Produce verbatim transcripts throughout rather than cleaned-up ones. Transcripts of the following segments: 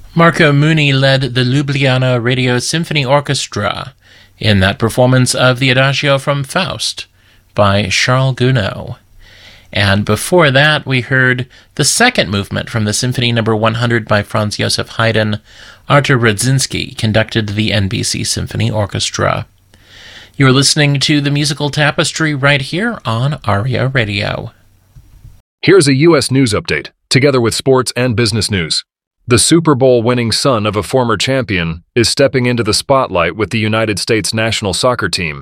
Marco Muni led the Ljubljana Radio Symphony Orchestra in that performance of the Adagio from Faust by Charles Gounod. And before that, we heard the second movement from the Symphony Number one hundred by Franz Joseph Haydn. Artur Rudzinski conducted the N B C Symphony Orchestra. You're listening to The Musical Tapestry right here on ARIA Radio. Here's a U S news update, together with sports and business news. The Super Bowl winning son of a former champion is stepping into the spotlight with the United States national soccer team.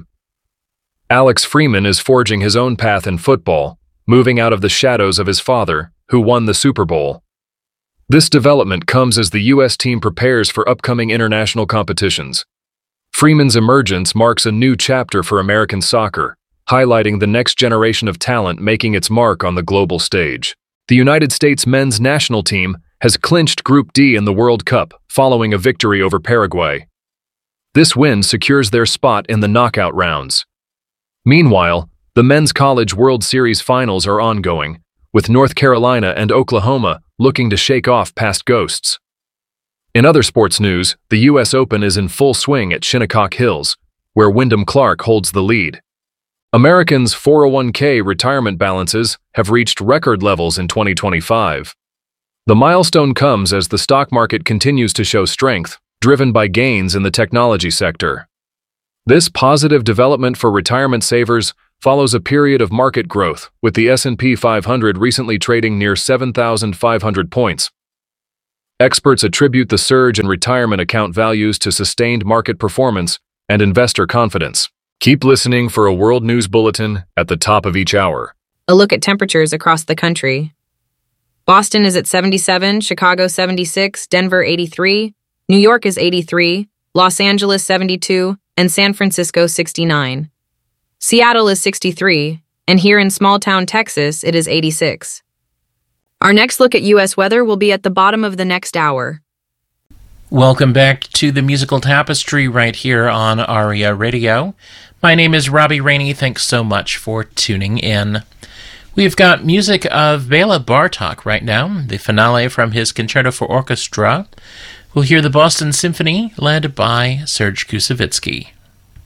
Alex Freeman is forging his own path in football, moving out of the shadows of his father, who won the Super Bowl. This development comes as the U S team prepares for upcoming international competitions. Freeman's emergence marks a new chapter for American soccer, highlighting the next generation of talent making its mark on the global stage. The United States men's national team has clinched Group D in the World Cup following a victory over Paraguay. This win secures their spot in the knockout rounds. Meanwhile, the Men's College World Series finals are ongoing, with North Carolina and Oklahoma looking to shake off past ghosts. In other sports news, the U S Open is in full swing at Shinnecock Hills, where Wyndham Clark holds the lead. Americans' four oh one k retirement balances have reached record levels in twenty twenty-five. The milestone comes as the stock market continues to show strength, driven by gains in the technology sector. This positive development for retirement savers follows a period of market growth, with the S and P five hundred recently trading near seven thousand five hundred points. Experts attribute the surge in retirement account values to sustained market performance and investor confidence. Keep listening for a world news bulletin at the top of each hour. A look at temperatures across the country. Boston is at seventy-seven, Chicago seventy-six, Denver eighty-three, New York is eighty-three, Los Angeles seventy-two, and San Francisco sixty-nine. Seattle is sixty-three, and here in small-town Texas, it is eighty-six. Our next look at U S weather will be at the bottom of the next hour. Welcome back to The Musical Tapestry right here on ARIA Radio. My name is Robbie Rainey. Thanks so much for tuning in. We've got music of Bela Bartok right now, the finale from his Concerto for Orchestra. We'll hear the Boston Symphony, led by Serge Koussevitzky.